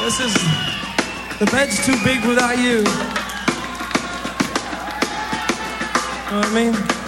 This is The Bed's Too Big Without You. You know what I mean?